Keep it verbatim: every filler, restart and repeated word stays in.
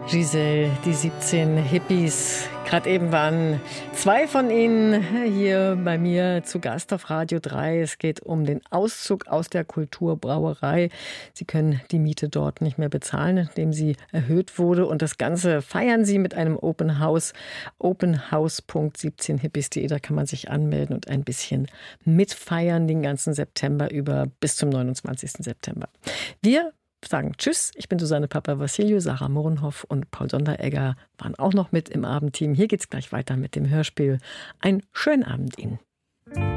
Giselle, die siebzehn Hippies. Gerade eben waren zwei von ihnen hier bei mir zu Gast auf Radio drei. Es geht um den Auszug aus der Kulturbrauerei. Sie können die Miete dort nicht mehr bezahlen, indem sie erhöht wurde. Und das Ganze feiern sie mit einem Open House. openhouse punkt siebzehn hippies punkt de. Da kann man sich anmelden und ein bisschen mitfeiern den ganzen September über bis zum neunundzwanzigsten September. Wir sagen Tschüss. Ich bin Susanne Papavassiliou, Sarah Mohrenhoff und Paul Sonderegger waren auch noch mit im Abendteam. Hier geht's gleich weiter mit dem Hörspiel. Einen schönen Abend Ihnen.